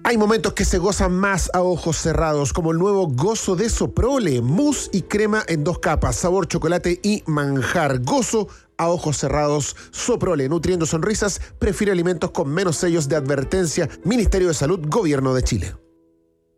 Hay momentos que se gozan más a ojos cerrados, como el nuevo Gozo de Soprole, mousse y crema en 2 capas, sabor chocolate y manjar. Gozo a ojos cerrados, Soprole, nutriendo sonrisas, prefiere alimentos con menos sellos de advertencia. Ministerio de Salud, Gobierno de Chile.